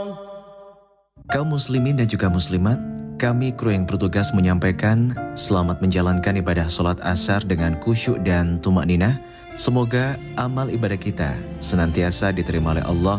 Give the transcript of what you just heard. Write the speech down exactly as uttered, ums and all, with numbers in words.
Kaum muslimin dan juga muslimat, kami kru yang bertugas menyampaikan selamat menjalankan ibadah sholat asar dengan khusyuk dan tumak ninah. Semoga amal ibadah kita senantiasa diterima oleh Allah